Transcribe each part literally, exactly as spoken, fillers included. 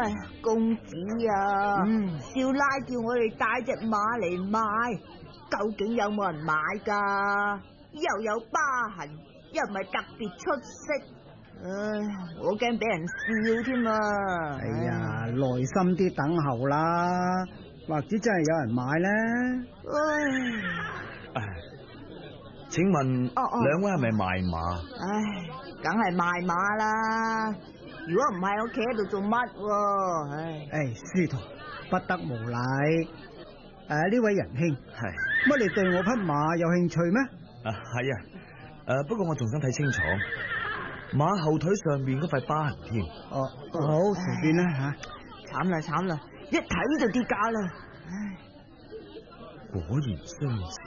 唉，公子啊， 嗯， 少奶叫我哋帶隻馬嚟賣，究竟有冇人買噶？又有疤痕，又唔係特別出色。唉，我驚俾人笑添啊！ 哎呀，耐心啲等候啦，或者真係有人買咧。 唉， 唉，請問哦哦兩位係咪賣馬？ 唉，梗係賣馬啦！如果唔係，我企喺度做乜喎？唉， 誒，書童不得無禮。誒，呢位仁兄， 係乜你對我匹馬有興趣咩？ 啊，係啊。誒，不過我仲想睇清楚馬後腿上面嗰塊疤痕添。 哦，好，隨便啦吓。 慘啦慘啦，一睇就跌價啦！唉， 果然相似，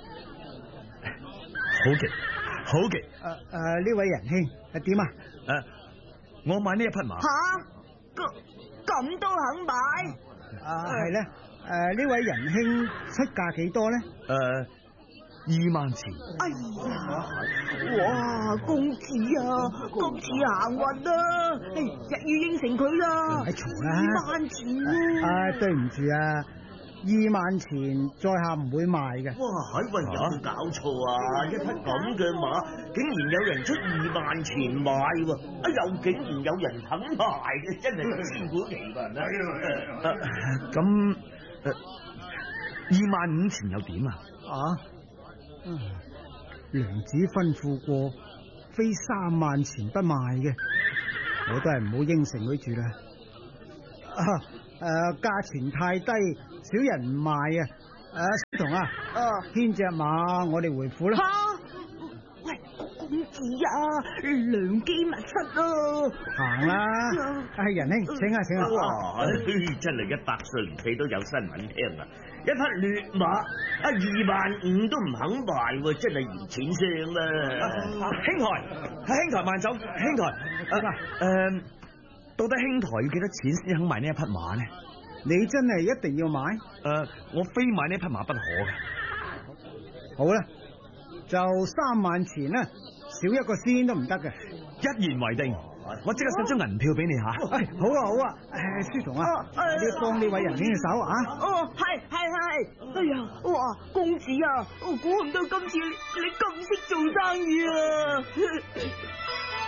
好極好極。 誒誒，呢位仁兄係點啊？ 誒，我買呢一匹馬。 吓，咁咁都肯買？ 啊，係咧。誒，呢位仁兄出價幾多咧？ 誒，二萬錢。 哎呀，哇，公子啊，今次行運啦！哎，一於應承佢啦。 係嘈啦。 二萬錢喎。 啊，對唔住啊，二萬錢在下唔會賣嘅。 哇！海運有冇搞錯啊？一匹咁嘅馬，竟然有人出二萬錢買喎！啊，又竟然有人肯賣嘅，真係千古奇聞啊！ 咁誒，二萬五錢又點啊？ 啊，嗯，娘子吩咐過，非三萬錢不賣嘅，我都係唔好應承佢住啦。啊，誒，價錢太低，少人唔賣啊。誒，書童啊， 啊， 牽隻馬，我哋回府啦。 吓，喂，公子啊，良機密室啊！ 行啦，係仁兄，請啊請啊。 哇！真係一百歲唔企都有新聞聽啊！一匹劣馬啊，二萬五都唔肯賣喎，真係嫌錢傷啦！ 兄台，係兄台慢走，兄台。誒、誒，到底兄台要幾多錢先肯賣呢一匹馬呢？ 你真係一定要買？ 誒，我非買呢匹馬不可嘅。 好啦，就三萬錢啦，少一個仙都唔得嘅。 一言為定，我即刻送張銀票俾你吓。 誒，好啊好啊，誒，書童啊，你要幫呢位仁兄嘅手啊。 哦，係係係，哎呀，哇，公子啊，我估唔到今次你咁識做生意啊！